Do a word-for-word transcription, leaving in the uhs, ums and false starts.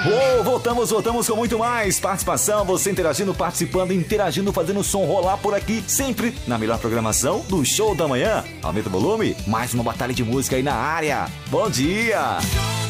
Oh, voltamos, voltamos com muito mais participação, você interagindo, participando, interagindo, fazendo o som rolar por aqui, sempre na melhor programação do Show da Manhã. Aumenta o volume, mais uma batalha de música aí na área. Bom dia!